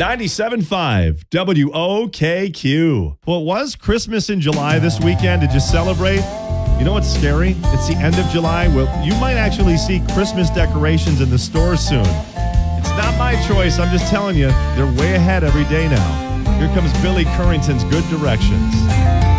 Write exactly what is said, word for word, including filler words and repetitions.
ninety-seven point five W O K Q. Well, it was Christmas in July this weekend. Did you celebrate? You know what's scary? It's the end of July. Well, you might actually see Christmas decorations in the store soon. It's not my choice. I'm just telling you, they're way ahead every day now. Here comes Billy Currington's Good Directions.